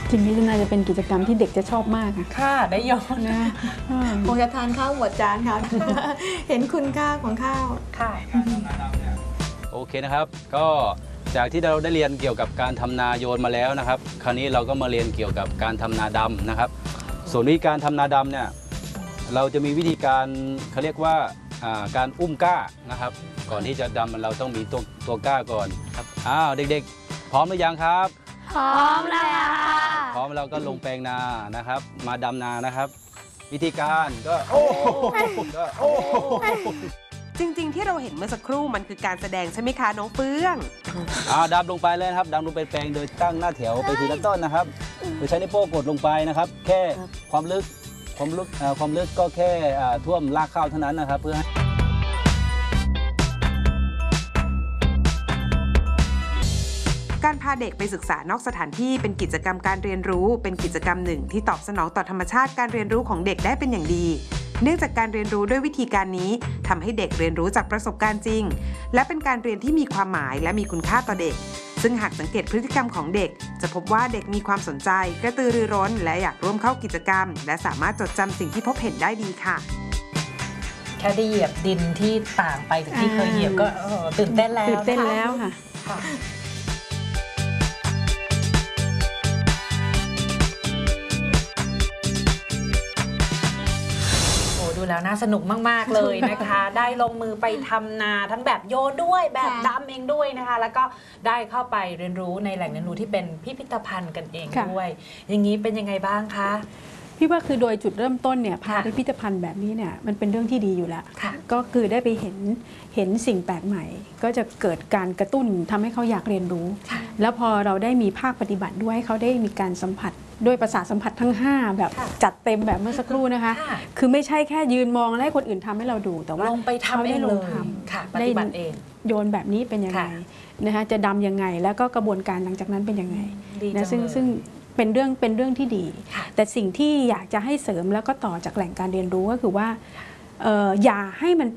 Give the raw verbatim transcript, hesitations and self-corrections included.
จริงๆน่าจะเป็นกิจกรรมที่เด็กจะชอบมากค่ะค่ะได้ย้อนนะคงจะทานข้าวหมดจานค่ะ เห็นคุณค่าของข้าวค่ะโอเคนะครับก็จากที่เราได้เรียนเกี่ยวกับการทำนาโยนมาแล้วนะครับคราวนี้เราก็มาเรียนเกี่ยวกับการทำนาดำนะครับส่วนวิธีการทำนาดำเนี่ยเราจะมีวิธีการเขาเรียกว่าการอุ้มก้านะครับก่อนที่จะดำเราต้องมีตัวตัวก้าก่อนครับอ้าวเด็กๆพร้อมหรือยังครับพร้อมแล้วค่ะพร้อมเราก็ลงแปลงนานะครับมาดำนานะครับวิธีการก็โอ้ก็โอ้จริงๆที่เราเห็นเมื่อสักครู่มันคือการแสดงใช่ไหมคะน้องเฟื่องอ่าดำลงไปเลยนะครับดำลงไปแปลงโดยตั้งหน้าแถวไปทีละต้นนะครับโดยใช้นิ้วโป้งกดลงไปนะครับแค่ความลึกความลึกความลึกก็แค่ท่วมรากข้าวเท่านั้นนะครับเพื่อการพาเด็กไปศึกษานอกสถานที่เป็นกิจกรรมการเรียนรู้เป็นกิจกรรมหนึ่งที่ตอบสนองต่อธรรมชาติการเรียนรู้ของเด็กได้เป็นอย่างดีเนื่องจากการเรียนรู้ด้วยวิธีการนี้ทำให้เด็กเรียนรู้จากประสบการณ์จริงและเป็นการเรียนที่มีความหมายและมีคุณค่าต่อเด็กซึ่งหากสังเกตพฤติกรรมของเด็กจะพบว่าเด็กมีความสนใจกระตือรือร้นและอยากร่วมเข้ากิจกรรมและสามารถจดจำสิ่งที่พบเห็นได้ดีค่ะแค่ได้เหยียบดินที่ต่างไปจากที่เคยเหยียบก็ตื่นเต้นแล้วตื่นเต้นแล้วค่ะดูแล้วน่าสนุกมากๆเลยนะคะ ได้ลงมือไปทำนาทั้งแบบโยนด้วยแบบดำเองด้วยนะคะแล้วก็ได้เข้าไปเรียนรู้ในแหล่งเรียนรู้ที่เป็นพิพิธภัณฑ์กันเองด้วยอย่างนี้เป็นยังไงบ้างคะพี่ว่าคือโดยจุดเริ่มต้นเนี่ยพาพิพิธภัณฑ์แบบนี้เนี่ยมันเป็นเรื่องที่ดีอยู่แล้วก็คือได้ไปเห็นเห็นสิ่งแปลกใหม่ก็จะเกิดการกระตุ้นทำให้เขาอยากเรียนรู้แล้วพอเราได้มีภาคปฏิบัติด้วยเขาได้มีการสัมผัสด้วยประสาทสัมผัสทั้งห้าแบบจัดเต็มแบบเมื่อสักครู่นะคะคือไม่ใช่แค่ยืนมองและให้คนอื่นทำให้เราดูแต่ว่าลงไปทำเองเลยปฏิบัติเองโยนแบบนี้เป็นยังไงนะคะจะดำยังไงแล้วก็กระบวนการหลังจากนั้นเป็นยังไงนะซึ่งซึ่งเป็นเรื่องเป็นเรื่องที่ดีแต่สิ่งที่อยากจะให้เสริมแล้วก็ต่อจากแหล่งการเรียนรู้ก็คือว่าอย่าให้มัน